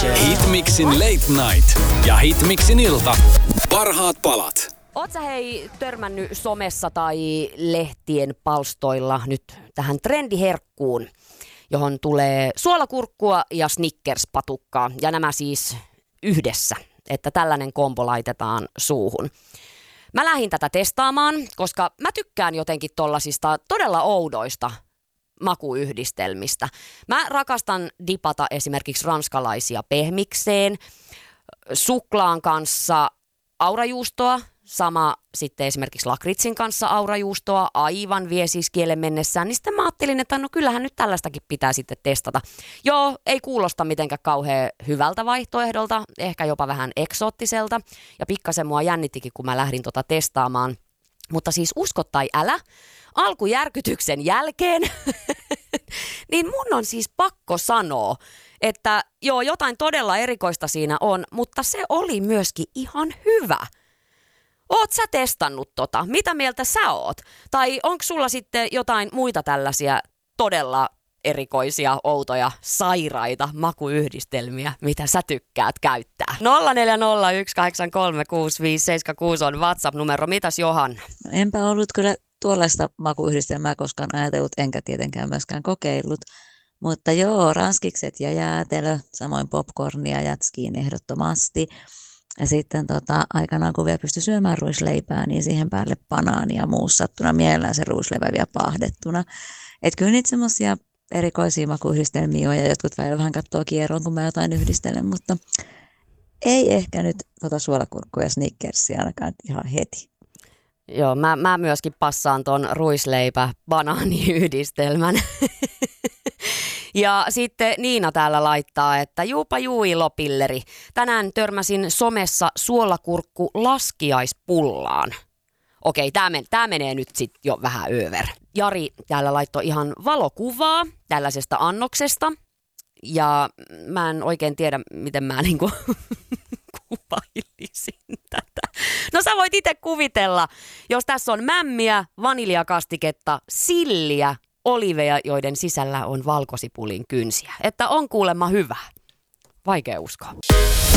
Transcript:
Hitmixin Late Night ja Hitmixin ilta. Parhaat palat. Oot sä hei törmännyt somessa tai lehtien palstoilla nyt tähän trendiherkkuun, johon tulee suolakurkkua ja Snickers-patukkaa. Ja nämä siis yhdessä, että tällainen kombo laitetaan suuhun. Mä lähdin tätä testaamaan, koska mä tykkään jotenkin tollasista todella oudoista makuyhdistelmistä. Mä rakastan dipata esimerkiksi ranskalaisia pehmikseen, suklaan kanssa aurajuustoa, sama sitten esimerkiksi lakritsin kanssa aurajuustoa, aivan vie siis kielen mennessään, niin sitten mä ajattelin, että no kyllähän nyt tällaistakin pitää sitten testata. Joo, ei kuulosta mitenkään kauhean hyvältä vaihtoehdolta, ehkä jopa vähän eksoottiselta, ja pikkasen mua jännittikin, kun mä lähdin tota testaamaan. Mutta siis usko tai älä, alkujärkytyksen jälkeen, niin mun on siis pakko sanoa, että joo, jotain todella erikoista siinä on, mutta se oli myöskin ihan hyvä. Oot sä testannut tota? Mitä mieltä sä oot? Tai onko sulla sitten jotain muita tällaisia todella erikoisia, outoja, sairaita makuyhdistelmiä, mitä sä tykkäät käyttää? 0401836576 on WhatsApp-numero. Mitäs Johanna? Enpä ollut kyllä tuollaista makuyhdistelmää koskaan ajatellut, enkä tietenkään myöskään kokeillut. Mutta joo, ranskikset ja jäätelö, samoin popcornia jatskiin ehdottomasti. Ja sitten aikanaan, kun vielä pystyi syömään ruisleipää, niin siihen päälle banaania ja muussattuna, mielellään se ruisleipä vielä pahdettuna. Että kyllä niitä semmoisia erikoisia makuyhdistelmiä on, ja jotkut vähän katsoo kierroon, kun mä jotain yhdistelen, mutta ei ehkä nyt suolakurkkua ja Snickersia ainakaan ihan heti. Joo, mä myöskin passaan ton ruisleipä-banaaniyhdistelmän. Ja sitten Niina täällä laittaa, että juupa juilopilleri. Tänään törmäsin somessa suolakurkku laskiaispullaan. Okei, tää menee nyt sitten jo vähän över. Jari täällä laittoi ihan valokuvaa tällaisesta annoksesta. Ja mä en oikein tiedä, miten mä niinku kuvailisin tätä. No sä voit itse kuvitella, jos tässä on mämmiä, vaniljakastiketta, silliä, oliveja, joiden sisällä on valkosipulin kynsiä. Että on kuulemma hyvä. Vaikea uskoa.